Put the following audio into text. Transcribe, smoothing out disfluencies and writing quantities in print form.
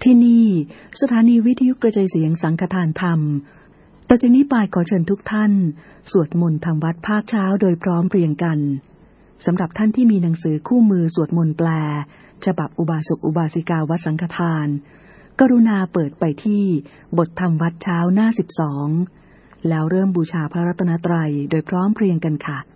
ที่นี่สถานีวิทยุกระจายเสียงสังฆทานธรรมต่อจากนี้ไปขอเชิญทุกท่านสวดมนต์ทำวัดภาคเช้าโดยพร้อมเพรียงกันสำหรับท่านที่มีหนังสือคู่มือสวดมนต์แปลฉบับอุบาสกอุบาสิกาวัดสังฆทานกรุณาเปิดไปที่บทธรรมวัดเช้าหน้า12แล้วเริ่มบูชาพระรัตนตรัยโดยพร้อมเพรียงกันค่ะ